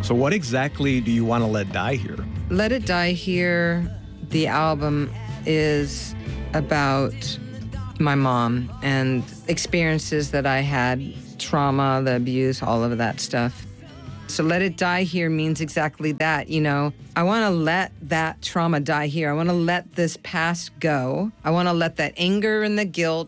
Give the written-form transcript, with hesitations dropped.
So what exactly do you want to let die here? Let It Die Here, the album, is about my mom and experiences that I had, trauma, the abuse, all of that stuff. So Let It Die Here means exactly that, you know. I want to let that trauma die here. I want to let this past go. I want to let that anger and the guilt